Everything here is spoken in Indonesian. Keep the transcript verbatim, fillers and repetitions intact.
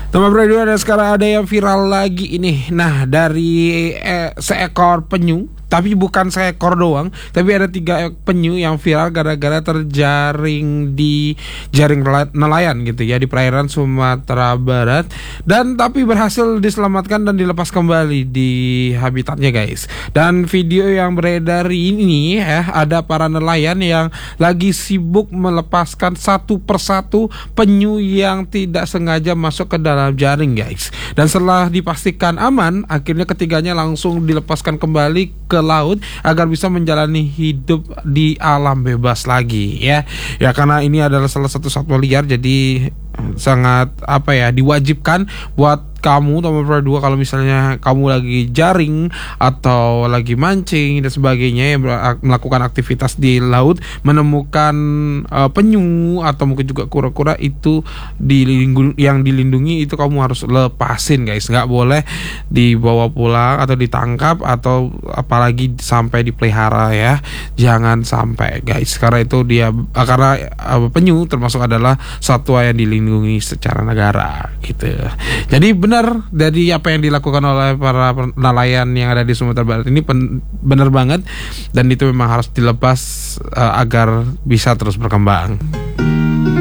Teman radio, ada sekarang ada yang viral lagi ini. Nah, dari eh, seekor penyu, tapi bukan seekor doang, tapi ada tiga penyu yang viral gara-gara terjaring di jaring nelayan gitu ya, di perairan Sumatera Barat, dan tapi berhasil diselamatkan dan dilepas kembali di habitatnya guys. Dan video yang beredar ini ya, ada para nelayan yang lagi sibuk melepaskan satu persatu penyu yang tidak sengaja masuk ke dalam jaring guys. Dan setelah dipastikan aman, akhirnya ketiganya langsung dilepaskan kembali ke laut agar bisa menjalani hidup di alam bebas lagi ya. Ya karena ini adalah salah satu satwa liar, jadi sangat apa ya, diwajibkan buat kamu teman dua kalau misalnya kamu lagi jaring atau lagi mancing dan sebagainya yang melakukan aktivitas di laut, menemukan uh, penyu atau mungkin juga kura-kura itu dilindungi, yang dilindungi itu kamu harus lepasin guys, nggak boleh dibawa pulang atau ditangkap atau apalagi sampai dipelihara ya, jangan sampai guys, karena itu dia karena uh, penyu termasuk adalah satwa yang dilindungi secara negara gitu. Jadi benar dari apa yang dilakukan oleh para nelayan yang ada di Sumatera Barat ini pen, benar banget, dan itu memang harus dilepas uh, agar bisa terus berkembang.